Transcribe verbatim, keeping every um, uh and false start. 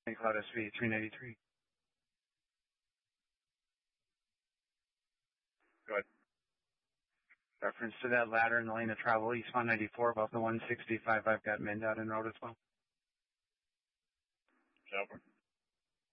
Saint Cloud S V three ninety-three. Good. Reference to that ladder in the lane of travel east one ninety-four above the one sixty-five. I've got men out in road as well. Chopper.